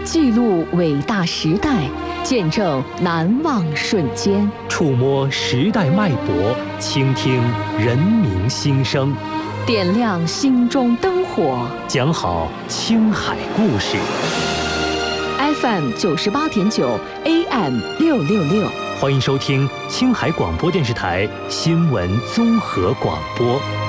记录伟大时代，见证难忘瞬间， 触摸时代脉搏，倾听人民心声， 点亮心中灯火， 讲好青海故事。 FM 98.9 AM 666， 欢迎收听青海广播电视台新闻综合广播。